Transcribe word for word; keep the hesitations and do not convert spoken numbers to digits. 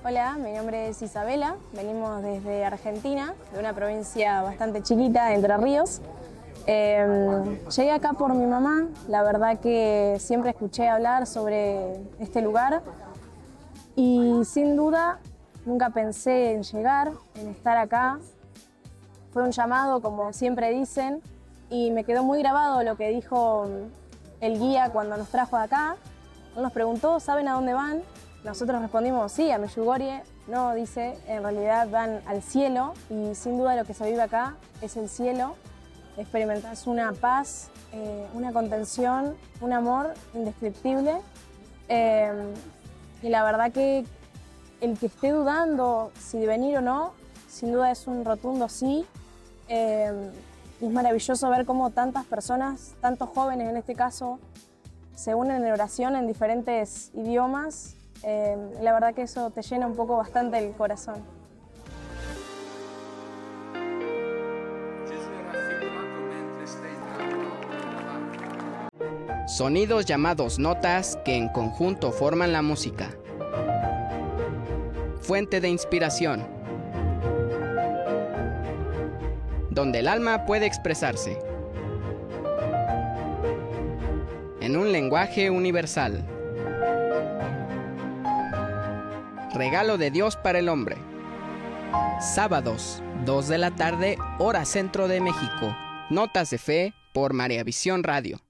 Hola, mi nombre es Isabela, venimos desde Argentina, de una provincia bastante chiquita, de Entre Ríos. Eh, llegué acá por mi mamá, la verdad que siempre escuché hablar sobre este lugar y sin duda nunca pensé en llegar, en estar acá. Fue un llamado, como siempre dicen, y me quedó muy grabado lo que dijo el guía cuando nos trajo de acá. Él nos preguntó, ¿saben a dónde van? Nosotros respondimos, sí, a Medjugorje. No, dice, en realidad van al cielo y sin duda lo que se vive acá es el cielo. Experimentás una paz, eh, una contención, un amor indescriptible. Eh, y la verdad que el que esté dudando si de venir o no, sin duda es un rotundo sí. Eh, y es maravilloso ver cómo tantas personas, tantos jóvenes en este caso, se unen en oración en diferentes idiomas. Eh, la verdad que eso te llena un poco bastante el corazón. Sonidos llamados notas que en conjunto forman la música. Fuente de inspiración. Donde el alma puede expresarse. En un lenguaje universal. Regalo de Dios para el hombre. Sábados, dos de la tarde, hora centro de México. Notas de fe por María Visión Radio.